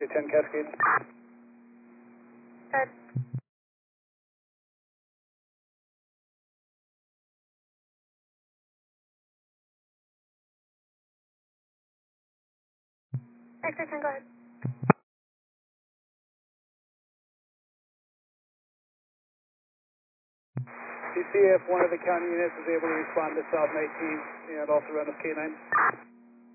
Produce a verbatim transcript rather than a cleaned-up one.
ten Cascade. Good. X-ray ten, go ahead. Do you see if one of the county units is able to respond to South nineteen and also run with K nine?